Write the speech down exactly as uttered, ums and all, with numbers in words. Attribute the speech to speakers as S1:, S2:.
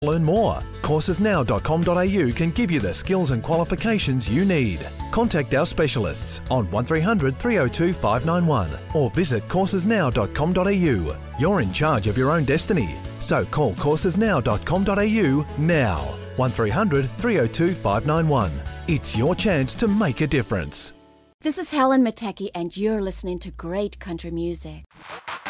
S1: Learn more. courses now dot com dot a u can give you the skills and qualifications you need. Contact our specialists on one three hundred three oh two five nine one or visit courses now dot com dot a u. You're in charge of your own destiny, so call courses now dot com dot a u now. one three hundred three oh two five nine one. It's your chance to make a difference.
S2: This is Helen Matecki, and you're listening to great country music.